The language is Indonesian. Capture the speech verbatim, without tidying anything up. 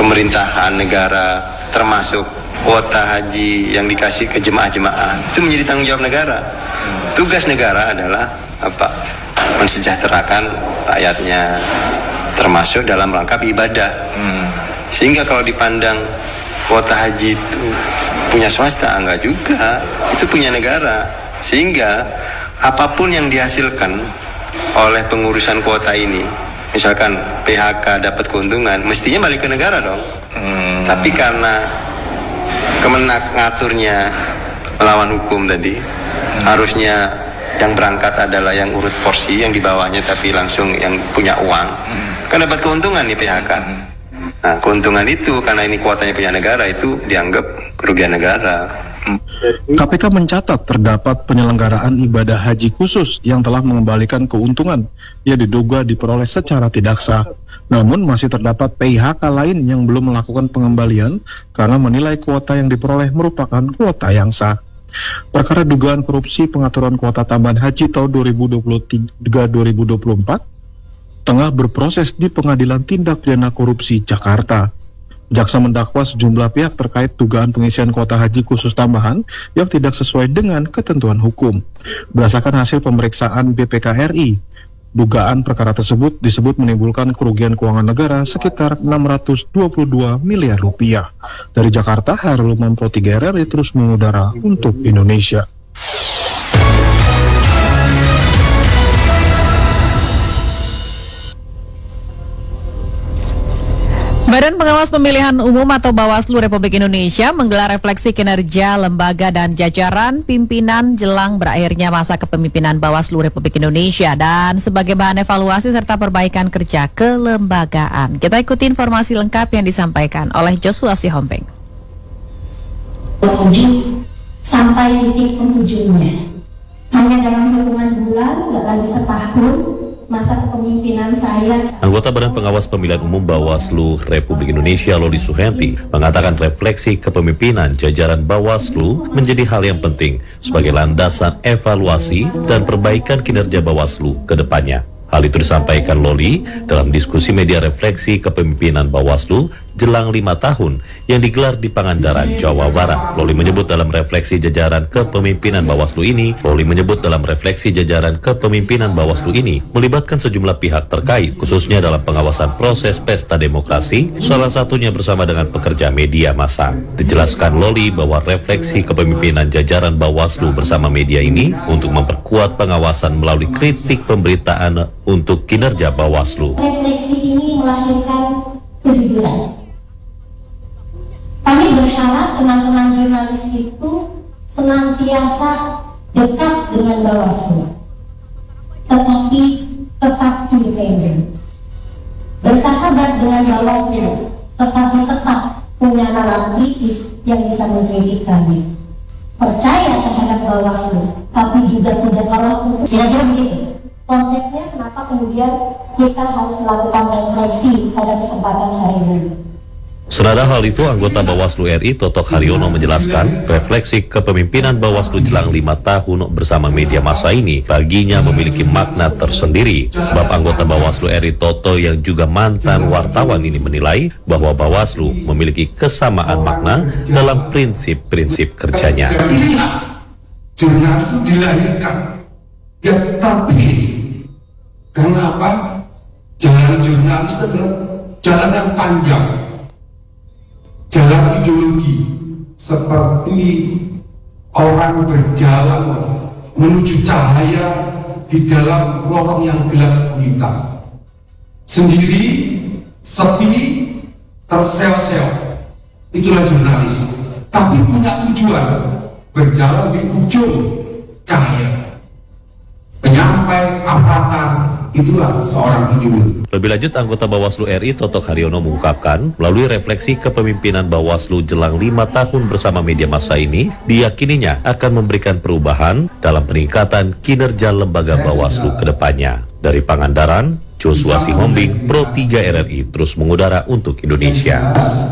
pemerintahan negara, termasuk kuota haji yang dikasih ke jemaah-jemaah, itu menjadi tanggung jawab negara. Tugas negara adalah apa? Mensejahterakan rakyatnya, termasuk dalam rangka ibadah. Hmm. Sehingga kalau dipandang kuota haji itu punya swasta, enggak juga, itu punya negara. Sehingga apapun yang dihasilkan oleh pengurusan kuota ini, misalkan P H K dapat keuntungan, mestinya balik ke negara dong. Hmm. Tapi karena Kemenak ngaturnya melawan hukum tadi, hmm. harusnya yang berangkat adalah yang urut porsi, yang di bawahnya tapi langsung yang punya uang, hmm. kan dapat keuntungan nih P H K. Hmm. Nah, keuntungan itu karena ini kuotanya punya negara, itu dianggap kerugian negara. K P K mencatat terdapat penyelenggaraan ibadah haji khusus yang telah mengembalikan keuntungan yang diduga diperoleh secara tidak sah. Namun masih terdapat P H K lain yang belum melakukan pengembalian karena menilai kuota yang diperoleh merupakan kuota yang sah. Perkara dugaan korupsi pengaturan kuota tambahan haji tahun dua ribu dua puluh tiga dua ribu dua puluh empat tengah berproses di Pengadilan Tindak Pidana Korupsi Jakarta. Jaksa mendakwa sejumlah pihak terkait dugaan pengisian kuota haji khusus tambahan yang tidak sesuai dengan ketentuan hukum. Berdasarkan hasil pemeriksaan B P K R I, dugaan perkara tersebut disebut menimbulkan kerugian keuangan negara sekitar enam ratus dua puluh dua miliar rupiah. Dari Jakarta, Hairul Umam Pro tiga R R I terus mengudara untuk Indonesia. Badan Pengawas Pemilihan Umum atau Bawaslu Republik Indonesia menggelar refleksi kinerja lembaga dan jajaran pimpinan jelang berakhirnya masa kepemimpinan Bawaslu Republik Indonesia dan sebagai bahan evaluasi serta perbaikan kerja kelembagaan. Kita ikuti informasi lengkap yang disampaikan oleh Joshua Sihombing. Sampai titik penghujungnya. Hanya dalam hitungan bulan, nggak lagi setahun, masa kepemimpinan saya. Anggota Badan Pengawas Pemilihan Umum Bawaslu Republik Indonesia Loli Suhenti mengatakan refleksi kepemimpinan jajaran Bawaslu menjadi hal yang penting sebagai landasan evaluasi dan perbaikan kinerja Bawaslu ke depannya. Hal itu disampaikan Loli dalam diskusi media refleksi kepemimpinan Bawaslu jelang lima tahun yang digelar di Pangandaran, Jawa Barat. Loli menyebut dalam refleksi jajaran kepemimpinan Bawaslu ini, Loli menyebut dalam refleksi jajaran kepemimpinan Bawaslu ini melibatkan sejumlah pihak terkait, khususnya dalam pengawasan proses pesta demokrasi, salah satunya bersama dengan pekerja media massa. Dijelaskan Loli bahwa refleksi kepemimpinan jajaran Bawaslu bersama media ini untuk memperkuat pengawasan melalui kritik pemberitaan untuk kinerja Bawaslu. Refleksi ini melahirkan kejujuran. Kami berharap teman-teman jurnalis itu senantiasa dekat dengan Bawaslu, tetapi tetap independen. Bersahabat dengan Bawaslu, tetapi tetap punya nalar kritis yang bisa mengkritik kami. Percaya terhadap Bawaslu, tapi juga tidak kalah untuk kira-kira begitu. Konsepnya kenapa kemudian kita harus melakukan refleksi pada kesempatan hari ini. Senada hal itu, anggota Bawaslu R I Totok Haryono menjelaskan refleksi kepemimpinan Bawaslu jelang lima tahun bersama media massa ini baginya memiliki makna tersendiri. Sebab anggota Bawaslu R I Toto yang juga mantan wartawan ini menilai bahwa Bawaslu memiliki kesamaan makna dalam prinsip-prinsip kerjanya. Jurnalis itu dilahirkan, ya tapi kenapa jalan jurnalis itu adalah jalan yang panjang, jalan ideologi, seperti orang berjalan menuju cahaya di dalam lorong yang gelap gulita. Sendiri, sepi, terseok-seok, itulah jurnalis. Tapi punya tujuan, berjalan di ujung cahaya. Penyampai, avatar, itulah seorang ideolog. Lebih lanjut, anggota Bawaslu R I Totok Haryono mengungkapkan, melalui refleksi kepemimpinan Bawaslu jelang lima tahun bersama media massa ini, diyakininya akan memberikan perubahan dalam peningkatan kinerja lembaga Bawaslu ke depannya. Dari Pangandaran, Joshua Sihombing, Pro tiga R R I terus mengudara untuk Indonesia.